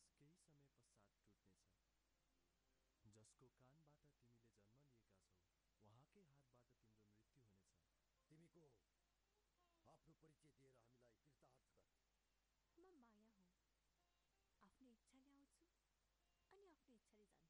केही समय पश्चात टुट्नेछ। जसको कानबाट तिमीले जन्म लिएका छौ, उहाँकै हातबाट तिम्रो मृत्यु हुनेछ। तिमी को हौ? आफ्नो परिचय दिएर हामीलाई कृतार्थ गर। म माया हुँ। आफ्नो इच्छाले आउँछु अनि आफ्नो इच्छाले